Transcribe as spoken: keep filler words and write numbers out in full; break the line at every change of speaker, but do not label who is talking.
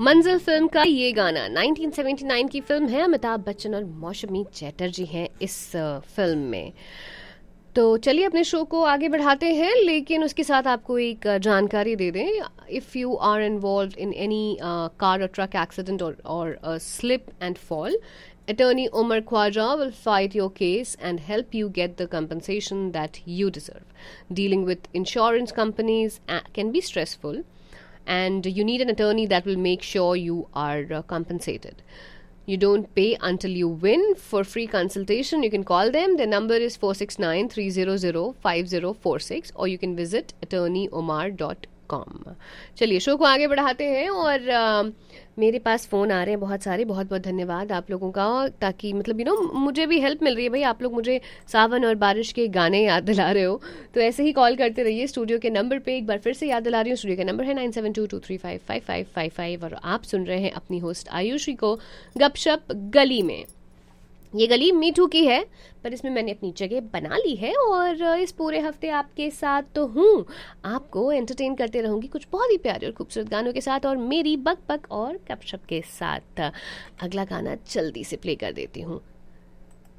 मंजिल फिल्म का ये गाना नाइनटीन सेवेंटी नाइन की फिल्म है। अमिताभ बच्चन और मौसमी चैटर्जी हैं इस फिल्म में। तो चलिए अपने शो को आगे बढ़ाते हैं, लेकिन उसके साथ आपको एक जानकारी दे दें। If you are involve in any car और ट्रक एक्सीडेंट और slip and fall, Attorney Omar Khwaja will fight your case and help you get the compensation that you deserve. Dealing with insurance companies can be stressful, and you need an attorney that will make sure you are uh, compensated. You don't pay until you win. For free consultation, you can call them. Their number is four six nine, three zero zero, five zero four six, or you can visit attorney omar dot com. चलिए show को आगे बढ़ाते हैं और uh, मेरे पास phone आ रहे हैं बहुत सारे। बहुत बहुत धन्यवाद आप लोगों का, ताकि मतलब यू नो मुझे भी हेल्प मिल रही है। भाई आप लोग मुझे सावन और बारिश के गाने याद दिला रहे हो, तो ऐसे ही कॉल करते रहिए स्टूडियो के नंबर पे। एक बार फिर से याद दिला रही हूँ, स्टूडियो का नंबर है nine seven to to three five five five five five और आप सुन रहे हैं अपनी होस्ट आयुषी को गपशप गली में। ये गली मीठू की है, पर इसमें मैंने अपनी जगह बना ली है और इस पूरे हफ्ते आपके साथ तो हूँ। आपको एंटरटेन करते रहूँगी कुछ बहुत ही प्यारे और खूबसूरत गानों के साथ और मेरी बक बक और गपशप के साथ। अगला गाना जल्दी से प्ले कर देती हूँ।